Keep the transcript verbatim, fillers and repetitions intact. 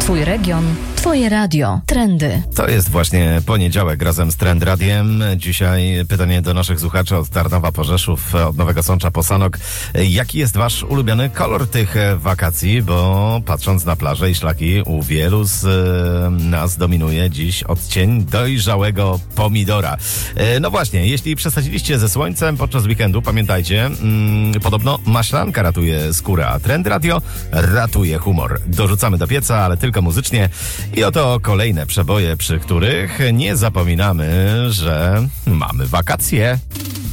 Twój region, Twoje radio. Trendy. To jest właśnie poniedziałek razem z Trend Radiem. Dzisiaj pytanie do naszych słuchaczy od Tarnowa po Rzeszów, od Nowego Sącza po Sanok. Jaki jest wasz ulubiony kolor tych wakacji? Bo patrząc na plażę i szlaki, u wielu z nas dominuje dziś odcień dojrzałego pomidora. No właśnie, jeśli przesadziliście ze słońcem podczas weekendu, pamiętajcie, mm, podobno maślanka ratuje skórę, a Trend Radio ratuje humor. Dorzucamy do pieca, ale tylko muzycznie. I oto kolejne przeboje, przy których nie zapominamy, że mamy wakacje.